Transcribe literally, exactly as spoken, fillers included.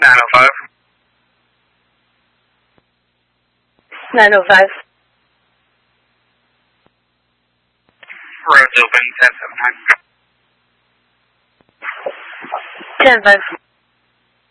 nine oh five. nine oh five. Road's open, ten seven nine. ten five.